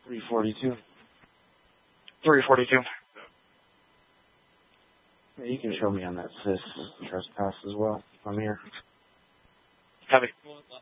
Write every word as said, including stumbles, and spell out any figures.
three forty-two. three forty-two. Yeah, you can show me on that cis trespass as well. I'm here. Copy.